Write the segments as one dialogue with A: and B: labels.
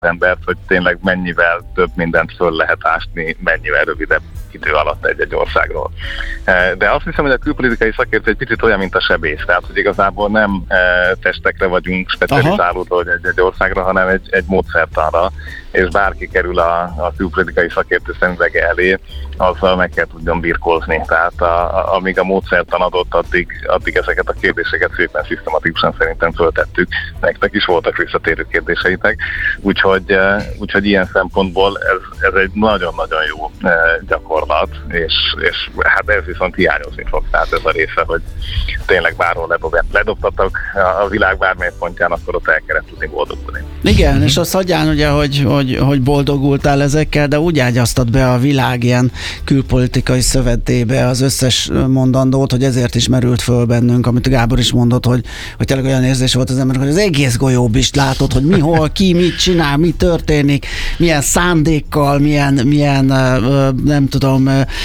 A: embert, hogy tényleg mennyivel több mindent föl lehet ásni, mennyivel rövidebb idő alatt egy országról. De azt hiszem, hogy a külpolitikai szakértő egy picit olyan, mint a sebész, tehát hogy igazából nem testekre vagyunk specializálódva, hogy egy országra, hanem egy módszertanra, és bárki kerül a külpolitikai szakértő szemüvege elé, azzal meg kell tudjon birkózni. Tehát amíg a módszertan adott, addig ezeket a kérdéseket szépen szisztematikusan szerintem föltettük. Nektek is voltak visszatérő kérdéseitek. Úgyhogy ilyen szempontból ez egy nagyon-nagyon jó gyakorlat, és hát ez viszont hiányozni fog. Tehát ez a része, hogy tényleg bárhol ledobtatok a világ bármely pontján, akkor ott el kellett tudni boldogulni.
B: Igen, és azt hagyján ugye, hogy boldogultál ezekkel, de úgy ágyaztad be a világ ilyen külpolitikai szövetébe az összes mondandót, hogy ezért is merült föl bennünk, amit Gábor is mondott, hogy tényleg olyan érzés volt az ember, hogy az egész golyóbist látod, hogy mi, hol, ki, mit csinál, mi történik, milyen szándékkal, milyen nem tudom,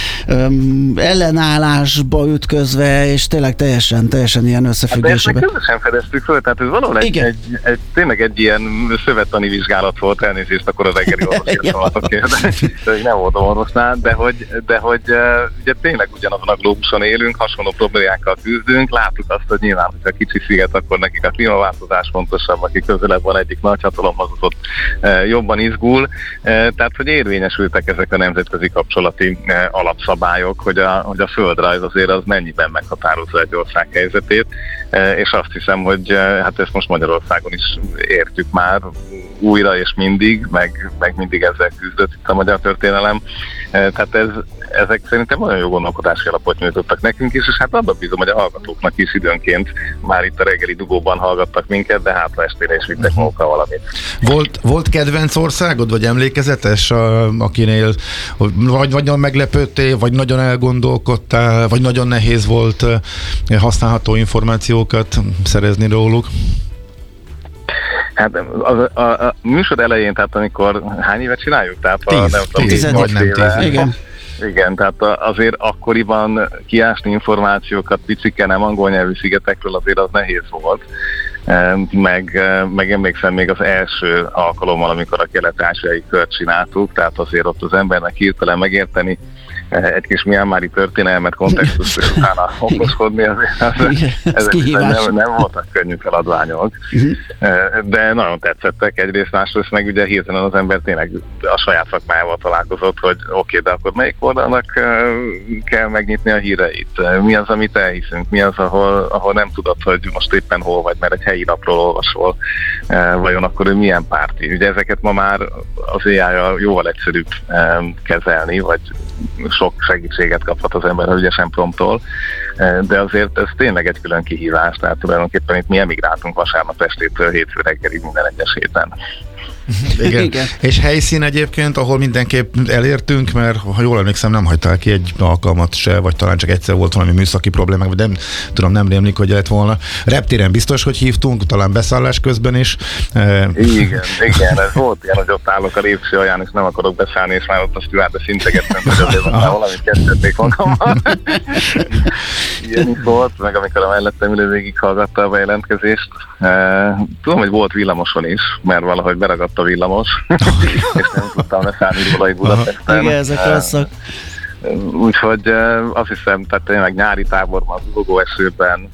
B: ellenállásba ütközve, és tényleg teljesen ilyen összefüggésében.
A: Hát közösen fedeztük föl, tehát ez valahol tényleg egy ilyen szövettani vizsgálat volt, elnézést akkor a reggeli orvosért, hogy nem voltam orvosnál, de hogy ugye tényleg ugyanazon a glóbuson élünk, hasonló problémákkal küzdünk, láttuk azt, hogy nyilván, hogyha kicsi sziget, akkor nekik a klímaváltozás fontosabb, aki közelebb van egyik nagyhatalomhoz, ott jobban izgul, tehát hogy érvényesültek ezek a nemzetközi kapcsolati alapszabályok, hogy a földrajz azért az mennyiben meghatározza egy ország helyzetét, és azt hiszem, hogy hát ezt most Magyarországon is értjük már újra és mindig, meg mindig ezzel küzdött itt a magyar történelem. Tehát ezek szerintem nagyon jó gondolkodási alapot nyújtottak nekünk is, és hát abban bízom, hogy a hallgatóknak is időnként már itt a reggeli dugóban hallgattak minket, de hát estére is vittek magukkal valamit.
C: Volt kedvenc országod, vagy emlékezetes, akinél vagy nagyon meglepődtél, vagy nagyon elgondolkodtál, vagy nagyon nehéz volt használható információkat szerezni róluk?
A: Hát a műsor elején, tehát amikor hány évet csináljuk? Tehát
C: 10 éve.
A: Igen, tehát azért akkoriban kiásni információkat picike nem angol nyelvű szigetekről azért az nehéz volt. Meg emlékszem még az első alkalommal, amikor a kelet-ázsiai kört csináltuk, tehát azért ott az embernek hirtelen megérteni egy kis mianmári történelmet, kontextust, és utána okoskodni, ezek nem voltak könnyű feladványok. De nagyon tetszettek egyrészt, másrészt meg ugye hirtelen az ember tényleg a saját szakmájával találkozott, hogy oké, de akkor melyik oldalnak kell megnyitni a híreit? Mi az, amit elhiszünk? Mi az, ahol nem tudod, hogy most éppen hol vagy, mert egy helyi lapról olvasol, vajon akkor ő milyen párti? Ugye ezeket ma már az AI-jal jóval egyszerűbb kezelni, vagy sok segítséget kaphat az ember az ügyesen promptól, de azért ez tényleg egy külön kihívás, tehát tulajdonképpen itt mi emigráltunk vasárnap estétől hétfő reggelig minden egyes héten.
C: Igen. És helyszín egyébként, ahol mindenképp elértünk, mert ha jól emlékszem, nem hagytál ki egy alkalmat se, vagy talán csak egyszer volt valami műszaki problémák, vagy nem rémlik, hogy lett volna. Reptéren biztos, hogy hívtunk, talán beszállás közben is.
A: Igen, ez volt ilyen, hogy ott állok a lépcső alján, és nem akarok beszállni, és már ott a stewardess integettem, hogy azért már valamit kezdették magammal. Ilyen is volt, meg amikor a mellettem ülő végighallgatta a bejelentkezést. Tudom, hogy volt villamoson is, mert valahogy beragadt a villamos, és nem tudtam leszállni róla egy Budapesten.
B: Igen, ezek rosszak.
A: Úgyhogy azt hiszem, tehát tényleg nyári táborban, zúgó esőben,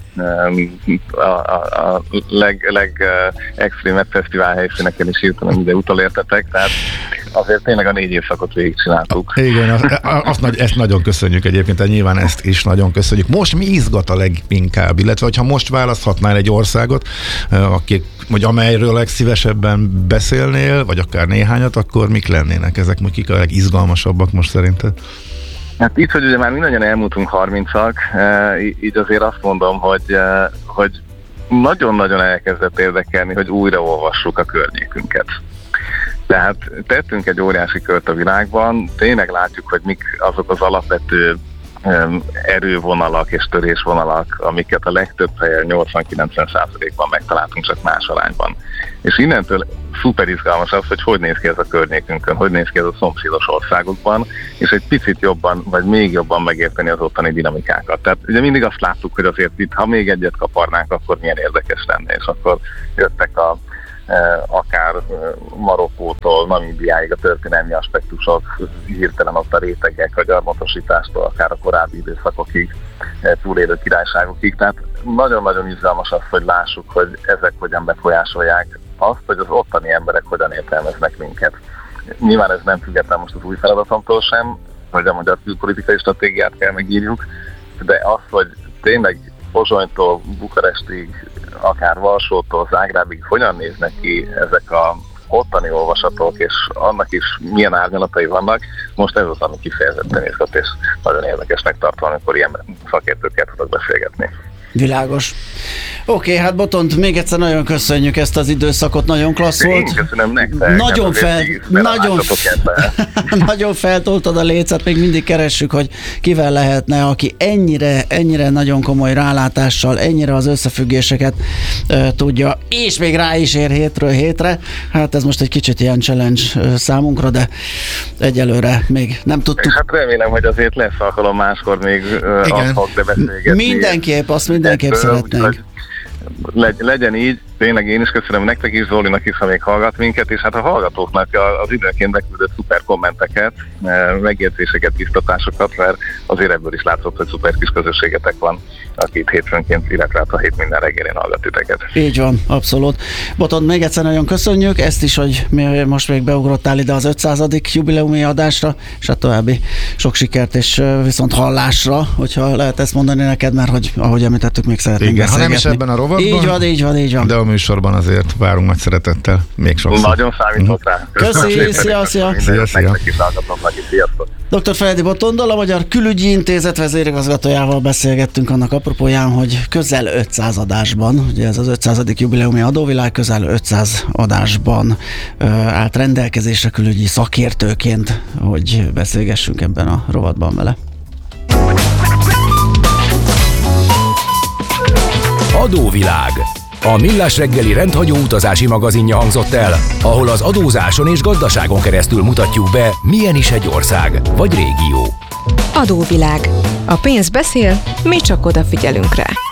A: a legextrémebb fesztivál helyszíneken is hirtelen ide utolértetek, tehát azért tényleg a 4 évszakot végigcsináltuk.
C: Igen, ezt nagyon köszönjük egyébként, tehát nyilván ezt is nagyon köszönjük. Most mi izgat a leginkább, illetve hogyha most választhatnál egy országot, vagy amelyről legszívesebben beszélnél, vagy akár néhányat, akkor mik lennének ezek, kik a legizgalmasabbak most szerinted?
A: Hát itt, hogy ugye már mindannyian elmúltunk 30-ak, így azért azt mondom, hogy nagyon-nagyon elkezdett érdekelni, hogy újraolvassuk a környékünket. Tehát tettünk egy óriási kört a világban, tényleg látjuk, hogy mik azok az alapvető erővonalak és törésvonalak, amiket a legtöbb helyen 80-90%-ban megtaláltunk, csak más arányban. És innentől szuper izgalmas az, hogy néz ki ez a környékünkön, hogy néz ki ez a szomszédos országokban, és egy picit jobban, vagy még jobban megérteni az ottani dinamikákat. Tehát ugye mindig azt láttuk, hogy azért itt, ha még egyet kaparnánk, akkor milyen érdekes lenne, és akkor jöttek a akár Marokkótól, Namíbiáig a történelmi aspektusok, hirtelen ott a rétegek, a gyarmatosítástól, akár a korábbi időszakokig, túlélő királyságokig. Tehát nagyon-nagyon izgalmas az, hogy lássuk, hogy ezek hogyan befolyásolják azt, hogy az ottani emberek hogyan értelmeznek minket. Nyilván ez nem független most az új feladatomtól sem, hogy a magyar külpolitikai stratégiát kell megírjuk, de az, hogy tényleg Pozsonytól Bukarestig, akár Varsótól Zágrábig hogyan néznek ki ezek a ottani olvasatok, és annak is milyen árnyalatai vannak, most ez az, ami kifejezetten izgat, és nagyon érdekesnek tartom, amikor ilyen szakértőkkel tudok beszélgetni.
B: Világos. Oké, hát Botond, még egyszer nagyon köszönjük ezt az időszakot, nagyon klassz volt.
A: Én köszönöm nektek.
B: Nagyon feltoltad a lécet, még mindig keressük, hogy kivel lehetne, aki ennyire nagyon komoly rálátással, ennyire az összefüggéseket tudja, és még rá is ér hétről hétre. Hát ez most egy kicsit ilyen challenge számunkra, de egyelőre még nem tudtuk.
A: És hát remélem, hogy azért lesz alkalom máskor még adhok, de beszélgetni.
B: Mindenképp szeretnénk.
A: Legyen így, tényleg én is köszönöm nektek is, Zolinak is, ha még hallgat minket, és hát a hallgatóknak az időnként beküldött szuper kommenteket, megjegyzéseket, biztatásokat, mert azért ebből is látszott, hogy szuper kis közösségetek van, akit hétfőnként, illetve a hét minden reggelén hallgat titeket.
B: Így van, abszolút. Botond, még egyszer nagyon köszönjük ezt is, hogy most még beugrottál ide az 500. jubileumi adásra, és a további sok sikert, és viszont hallásra, hogyha lehet ezt mondani neked, mert hogy ahogy említettük, még szeretnénk beszélgetni.
C: Ha nem is ebben a rovatban,
B: így van.
C: De a műsorban azért várunk nagy szeretettel, még sokszor.
A: Nagyon számítok rá.
B: Köszi, szia. Dr. Feledi Botondal, a Magyar Külügyi Intézet vezérigazgatójával beszélgettünk annak apropóján, hogy közel 500 adásban, ugye ez az 500. jubileumi adóvilág, közel 500 adásban állt rendelkezésre külügyi szakértőként, hogy beszélgessünk ebben a rovatban vele.
D: Adóvilág. A Millás reggeli rendhagyó utazási magazinja hangzott el, ahol az adózáson és gazdaságon keresztül mutatjuk be, milyen is egy ország vagy régió.
E: Adóvilág. A pénz beszél, mi csak odafigyelünk rá.